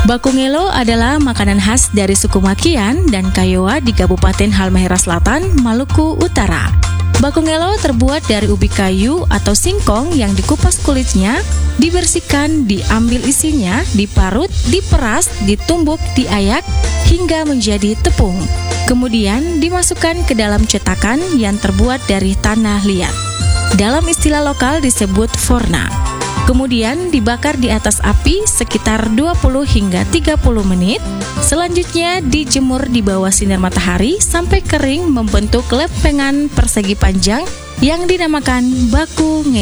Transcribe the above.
Bakungelo adalah makanan khas dari suku Makian dan Kiowa di Kabupaten Halmahera Selatan, Maluku Utara. Bakungelo terbuat dari ubi kayu atau singkong yang dikupas kulitnya, dibersihkan, diambil isinya, diparut, diperas, ditumbuk, diayak, hingga menjadi tepung. Kemudian dimasukkan ke dalam cetakan yang terbuat dari tanah liat. Dalam istilah lokal disebut forna. Kemudian dibakar di atas api sekitar 20 hingga 30 menit. Selanjutnya dijemur di bawah sinar matahari sampai kering membentuk lempengan persegi panjang yang dinamakan bakungelo.